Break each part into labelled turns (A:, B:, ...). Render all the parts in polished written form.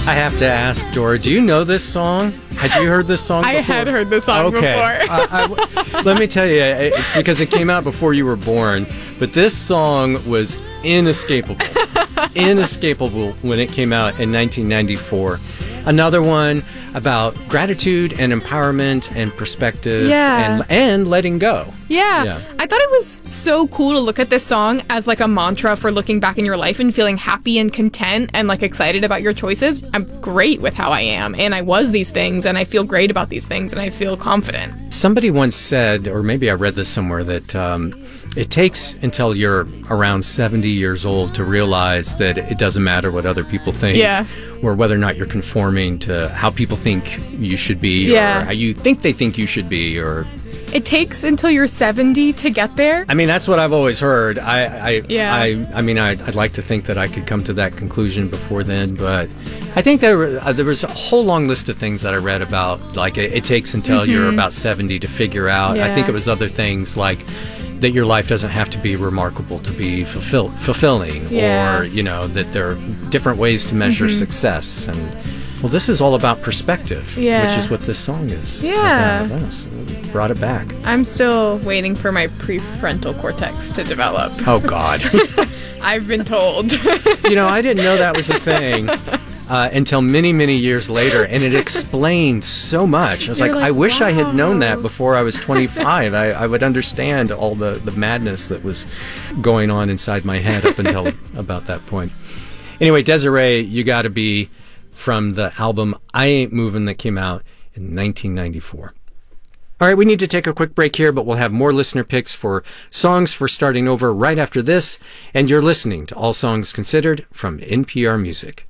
A: I have to ask, Dora, do you know this song? Had you heard this song before?
B: I had heard this song before.
A: Let me tell you, because it came out before you were born, but this song was inescapable. Inescapable when it came out in 1994. Another one about gratitude and empowerment and perspective and letting go.
B: Yeah. I thought it was so cool to look at this song as like a mantra for looking back in your life and feeling happy and content and like excited about your choices. I'm great with how I am, and I was these things, and I feel great about these things, and I feel confident.
A: Somebody once said, or maybe I read this somewhere, that it takes until you're around 70 years old to realize that it doesn't matter what other people think, or whether or not you're conforming to how people think you should be, or how you think they think you should be, or...
B: It takes until you're 70 to get there.
A: I mean, that's what I've always heard. I mean, I'd like to think that I could come to that conclusion before then, but I think there was a whole long list of things that I read about, like it takes until you're about 70 to figure out. I think it was other things like that your life doesn't have to be remarkable to be fulfilling, or, you know, that there are different ways to measure success. And well, this is all about perspective, which is what this song is. So we brought it back.
B: I'm still waiting for my prefrontal cortex to develop.
A: Oh, God.
B: I've been told.
A: You know, I didn't know that was a thing until many, many years later, and it explained so much. I was like, I wish I had known that before I was 25. I would understand all the madness that was going on inside my head up until about that point. Anyway, Desiree, You Gotta Be, from the album I Ain't Movin' that came out in 1994. All right, we need to take a quick break here, but we'll have more listener picks for Songs for Starting Over right after this, and you're listening to All Songs Considered from NPR Music.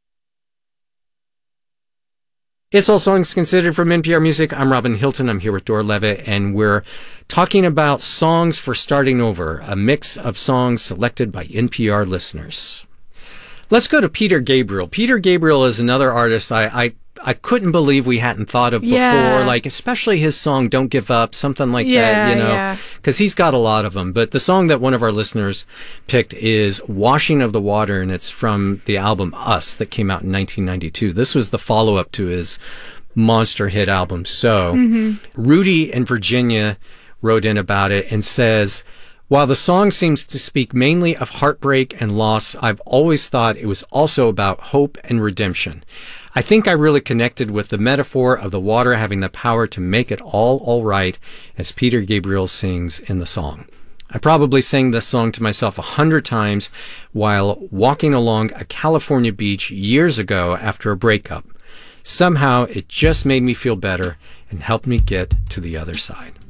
A: It's All Songs Considered from NPR Music. I'm Robin Hilton. I'm here with Dora Levitt, and we're talking about Songs for Starting Over, a mix of songs selected by NPR listeners. Let's go to Peter Gabriel. Peter Gabriel is another artist I couldn't believe we hadn't thought of before, like especially his song Don't Give Up, something like that, you know, because he's got a lot of them. But the song that one of our listeners picked is Washing of the Water, and it's from the album Us that came out in 1992. This was the follow-up to his monster hit album, So. Rudy in Virginia wrote in about it and says, while the song seems to speak mainly of heartbreak and loss, I've always thought it was also about hope and redemption. I think I really connected with the metaphor of the water having the power to make it all right, as Peter Gabriel sings in the song. I probably sang this song to myself 100 times while walking along a California beach years ago after a breakup. Somehow it just made me feel better and helped me get to the other side.